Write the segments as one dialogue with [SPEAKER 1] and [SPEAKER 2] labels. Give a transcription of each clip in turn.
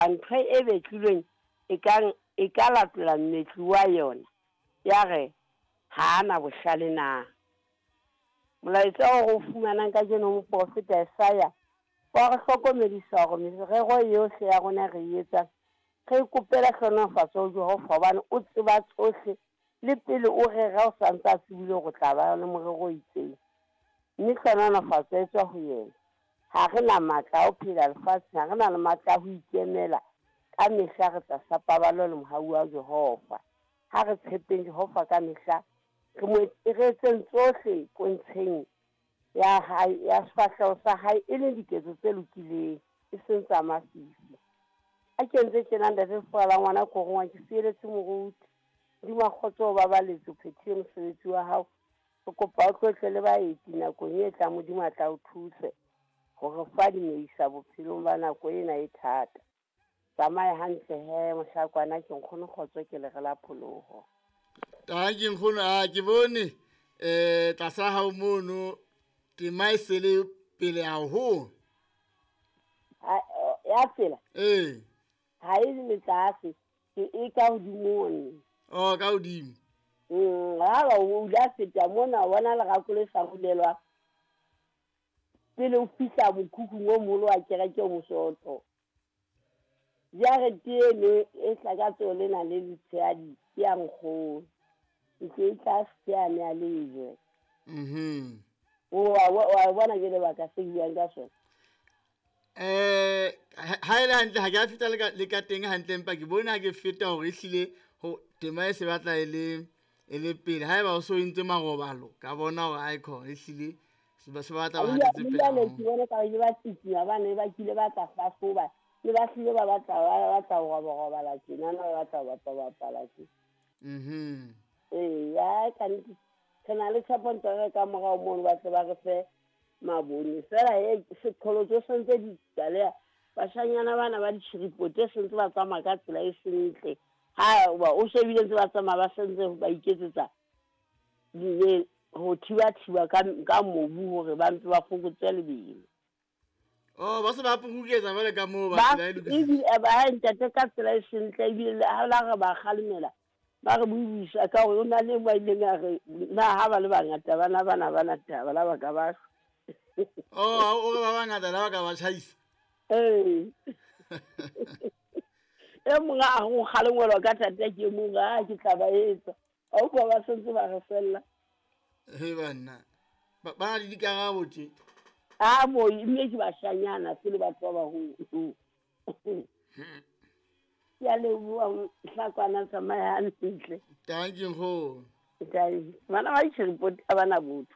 [SPEAKER 1] ntho e betlilweng e ka latela mmetli wa yona ya re ha ana bohlale na. Molaetsa o go fumanang ka jeno moprofeta Isaiah wa re hlokomedisa hore merero yohle ya rona re etsa re ikopela hlonofatso ho Jehova hobane o tseba tsohle le pele o rera o santse a tsebile go tla ba le morero o itseng. Mme hlonofatso e tswa ho yena. Ha re na matla o phela lefatshe, ha re na le matla ho ikemela ka mehla re tla sa pabalo le mohau wa Jehova. Ha re tshepeng Jehova ka mehla re etseng tsohle pontsheng ya hae ya sefahleho sa hae e le diketso tse lokileng e seng tsa mafifi. A kentse tjena ntate Fala ngwana ko ngwa ke sieletse moruti di makgotso ba baletso phethile mosebetsi wa hao o kopa o tlotle le baeti nakong e tla modimo a tla o thuse hore fa di meisa bophelong ba nako ena e thata. Tsamaya hantle he mohlakwana ke nkgono kgotso ke le re la pholoho.
[SPEAKER 2] Ta ke nkgono ke bone tlasa hao mono tema e se le pele haholo.
[SPEAKER 1] Ya tsela ha e le tlase ke e ka hodimo.
[SPEAKER 2] Ka hodimo.
[SPEAKER 1] Ha ba o la feta mona bona le gakole sa bolelwa pele o fihla mokhukhung o moholo wa kereke o mosotho. Jarete ene e hlakatso lena le letshehadi ke ya nkgono ke tla siane a leje. Wa bona ke le baka se buang ka sona.
[SPEAKER 2] Ha ile hantle ha ke a feta le ka teng hantle empa ke bona ke feta hore ehlile ho tema e se batla e le pele ha eba o so entse marobalo ka bona hore ha ikho ehlile se batla ba hatetse pele.
[SPEAKER 1] Le ke bona ka ke ba tsitsinya bana ba kile ba tla fasoba le ba hlile ba batla ho robala tjena na ba bapala tjena. Ya ka ntse kana le tshaponto re ka morao mono ba tle ba re fe mabone fela sekholotso sentse di tsale bashanyana bana ba ditshiripote sentse ba tsamaya ka tsela e sentle. Ha o shebile ntse ba tsamaya ba sentse ba iketsetsa di ho thiba ka mobu hore ba ntse ba fokotse lebelo.
[SPEAKER 2] Ba se ba pukuketsa jwale ka moo
[SPEAKER 1] ba tsela e lokile ba ntate ka tsela e sentle ebile ha la re ba khalemela ba re buisa ka hore o na le ba ile ga re na ha ba le bangata bana taba la ba ka ba
[SPEAKER 2] o ba bangata la ba ka ba tšhaisa.
[SPEAKER 1] E monga go khalemela ka tate ke monga ke tla ba etsa o ba sentse ba re fella
[SPEAKER 2] bana ba di dikarabo tje
[SPEAKER 1] mo mme ke bashanyana se le batho ba baholo. Ya le bua hlakwana tsamaya hantle.
[SPEAKER 2] Thank you ho.
[SPEAKER 1] Bana ba itshiripoti a bana botho.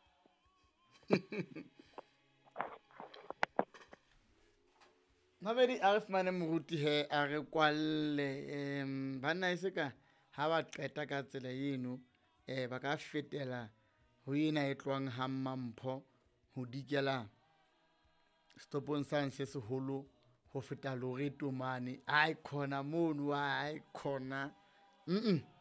[SPEAKER 2] Mabedi a re fumane moruti he a re kwalle bana e se ka ha ba qeta ka tsela eno ba ka fetela ho ena e tlwang ha Mampho ho dikela stopong sa se seholo ho feta Loreto mane ai khona mono ai khona